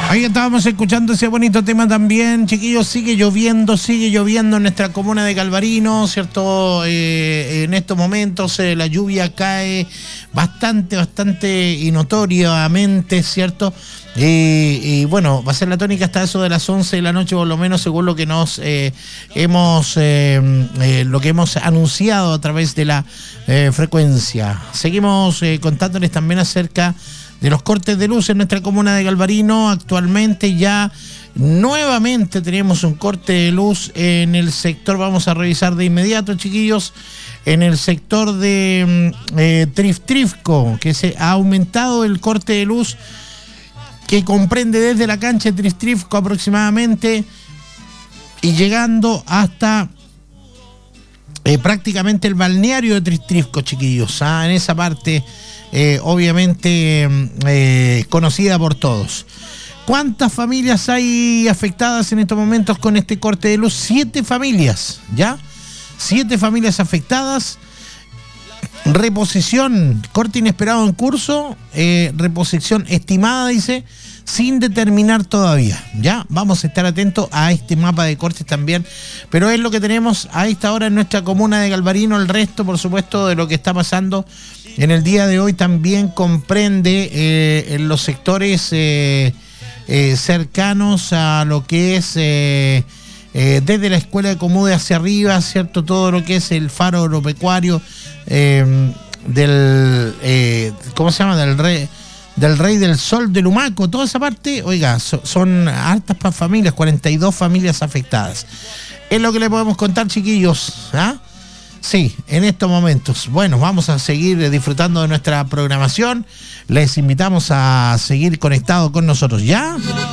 Ahí estábamos escuchando ese bonito tema también, chiquillos. Sigue lloviendo en nuestra comuna de Galvarino, ¿cierto? En estos momentos la lluvia cae bastante y notoriamente, ¿cierto? Y bueno, va a ser la tónica hasta eso de las 11 de la noche, por lo menos, según lo que lo que hemos anunciado a través de la frecuencia. Seguimos contándoles también acerca de los cortes de luz en nuestra comuna de Galvarino. Actualmente ya nuevamente tenemos un corte de luz en el sector, vamos a revisar de inmediato, chiquillos, en el sector de Trifco, que se ha aumentado el corte de luz, que comprende desde la cancha de Trifco aproximadamente y llegando hasta prácticamente el balneario de Trifco, chiquillos, en esa parte obviamente conocida por todos. ¿Cuántas familias hay afectadas en estos momentos con este corte de luz? 7 familias, ¿ya? 7 familias afectadas. Reposición, corte inesperado en curso, reposición estimada, dice, sin determinar todavía, ¿ya? Vamos a estar atentos a este mapa de cortes también, pero es lo que tenemos a esta hora en nuestra comuna de Galvarino. El resto, por supuesto, de lo que está pasando en el día de hoy también comprende en los sectores cercanos a lo que es desde la escuela de Comude hacia arriba, ¿cierto? Todo lo que es el faro agropecuario ¿cómo se llama? Del Rey del Sol de Lumaco, toda esa parte, oiga, son hartas familias, 42 familias afectadas. Es lo que le podemos contar, chiquillos, ¿ah? Sí, en estos momentos. Bueno, vamos a seguir disfrutando de nuestra programación. Les invitamos a seguir conectados con nosotros, ¿ya?